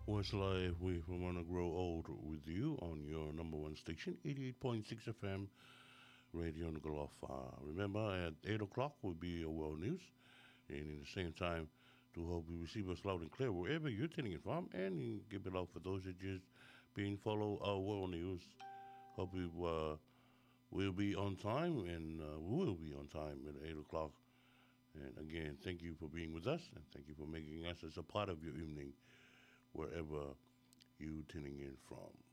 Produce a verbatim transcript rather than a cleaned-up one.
What's life? We want to grow old with you on your number one station, eighty-eight point six F M, Radio Nagalofa. Remember, at eight o'clock will be a world news, and in the same time, to hope you receive us loud and clear wherever you're tuning in from, and give it out for those that just being follow our world news. Hope you uh, will be on time, and uh, we will be on time at eight o'clock. And again, thank you for being with us, and thank you for making us as a part of your evening, wherever you tuning in from.